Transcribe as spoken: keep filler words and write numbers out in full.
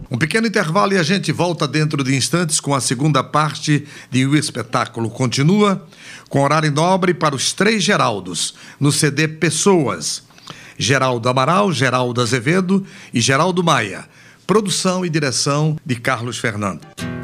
Um pequeno intervalo e a gente volta dentro de instantes com a segunda parte de O Espetáculo Continua, com horário nobre para os três Geraldos, no C D Pessoas. Geraldo Amaral, Geraldo Azevedo e Geraldo Maia. Produção e direção de Carlos Fernando.